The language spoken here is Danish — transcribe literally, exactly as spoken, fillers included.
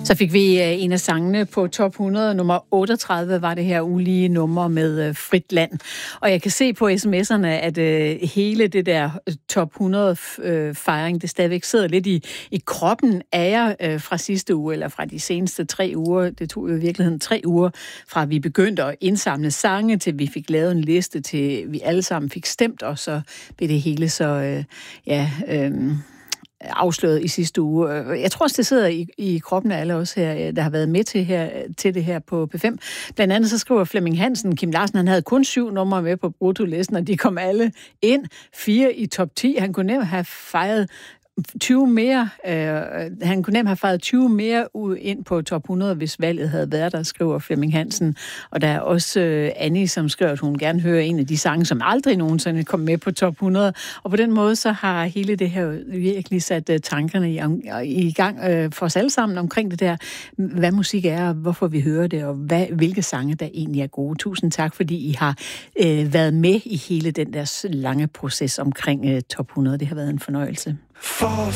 Så fik vi en af sangene på top hundrede. Nummer otteogtredive var det her ulige nummer med Frit Land. Og jeg kan se på sms'erne, at uh, hele det der top hundrede uh, fejring, det stadigvæk sidder lidt i, i kroppen af jer uh, fra sidste uge, eller fra de seneste tre uger. Det tog jo i virkeligheden tre uger, fra vi begyndte at indsamle sange, til vi fik lavet en liste, til vi alle sammen fik stemt, og så blev det hele så, uh, ja... Uh, afsløret i sidste uge. Jeg tror også, det sidder i, i kroppen af alle os her, der har været med til, her, til det her på P fem. Blandt andet så skriver Flemming Hansen, Kim Larsen, han havde kun syv numre med på bruttolisten, og de kom alle ind. Fire i top ti. Han kunne nemt have fejret tyve mere. Øh, han kunne nemt have fejret tyve mere ud ind på top hundrede, hvis valget havde været der, skriver Flemming Hansen. Og der er også øh, Annie, som skriver, at hun gerne hører en af de sange, som aldrig nogensinde kom med på top hundrede. Og på den måde, så har hele det her virkelig sat øh, tankerne i, i gang øh, for os alle sammen omkring det der, hvad musik er, og hvorfor vi hører det, og hvad, hvilke sange, der egentlig er gode. Tusind tak, fordi I har øh, været med i hele den der lange proces omkring øh, top hundrede. Det har været en fornøjelse. For